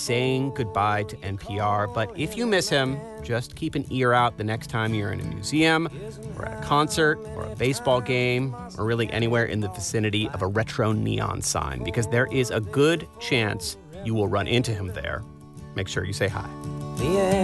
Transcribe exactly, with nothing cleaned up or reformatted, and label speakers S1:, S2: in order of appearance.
S1: saying goodbye to N P R. But if you miss him, just keep an ear out the next time you're in a museum or at a concert or a baseball game or really anywhere in the vicinity of a retro neon sign, because there is a good chance you will run into him there. Make sure you say hi.